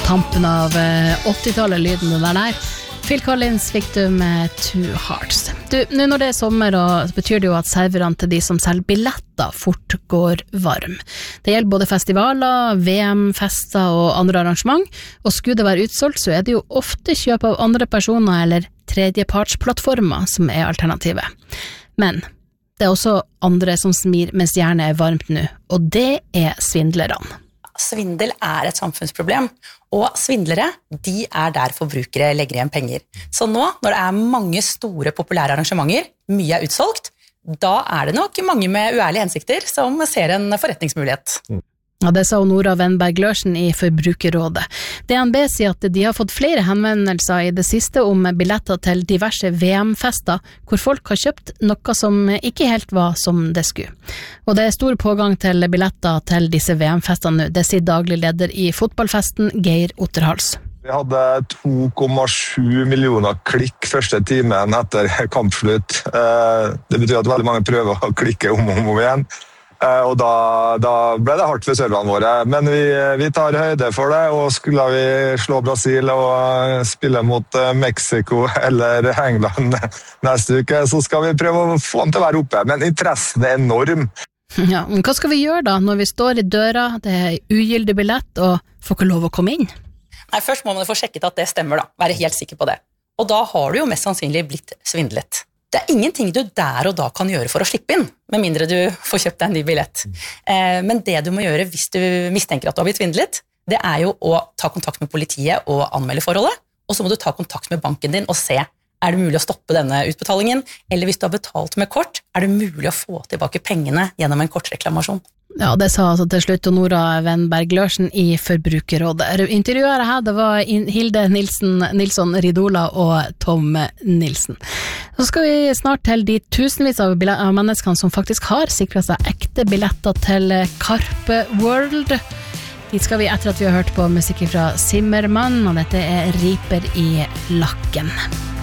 tampen av 80-tallet lyden det der. Phil Collins fikk du med Two Hearts. Du, nå når det sommer, så betyr det jo at serverne til de som selger billetter fort går varm. Det gjelder både festivaler, VM-fester og andre arrangement, og skulle det være utsolgt, så det jo ofte kjøp av andre personer eller tredjepartsplattformer som alternativet. Men det også andre som smir mens jernet varmt nå, og det svindlerne. Svindel et samfunnsproblem, og svindlere, de der forbrukere legger igjen penger. Så nå, når det mange store populære arrangementer, mye utsolgt, da det nok mange med uærlige hensikter som ser en forretningsmulighet. Ja, det sa Nora Wenberg Lørsen i Forbrukerrådet. DNB sier at de har fått flere henvendelser i det siste om billetter til diverse VM-fester, hvor folk har kjøpt noe som ikke helt var som det skulle. Og det stor pågang til billetter til disse VM-festene nå, det sier daglig leder i fotballfesten, Geir Otterhals. Vi hadde 2,7 millioner klikk første timen etter kampslutt. Det betyr at veldig mange prøver å klikke om og om igjen. Og da ble det hardt for serverne våre, men vi tar høyde for det, og skulle vi slå Brasil og spille mot Mexico eller England neste uke, så skal vi prøve å få den til å være oppe, men interessen enorm. Ja, men hva skal vi gjøre da, når vi står i døra, det ugyldig billett, og får ikke lov å komme inn? Nei, først må man få sjekket at det stemmer da, være helt sikker på det. Og da har du jo mest sannsynlig blitt svindlet. Det ingenting du der og da kan gjøre for å slippe inn, med mindre du får kjøpt deg en ny billett. Men det du må gjøre hvis du mistenker at du har blitt svindlet, det jo å ta kontakt med politiet og anmelde forholdet, og så må du ta kontakt med banken din og se, det mulig å stoppe denne utbetalingen, eller hvis du har betalt med kort, det mulig å få tilbake pengene gjennom en kortreklamasjon. Ja, det sa altså til slutt Nora Wenberg Lørsen i Forbrukerrådet. Intervjuet her, det var Hilde Nilsson Ridola og Tom Nilsen. Så skal vi snart til de tusenvis av menneskene som faktisk har sikret seg ekte billetter til Carpe World. Dit skal vi etter at vi har hørt på musikk fra Zimmermann, og dette Riper i lakken.